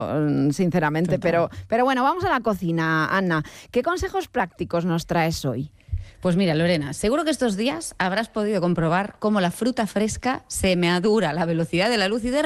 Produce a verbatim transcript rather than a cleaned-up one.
sinceramente. Pero, pero bueno, vamos a la cocina, Ana. ¿Qué consejos prácticos nos traes hoy? Pues mira, Lorena, seguro que estos días habrás podido comprobar cómo la fruta fresca se madura a la velocidad de la luz y de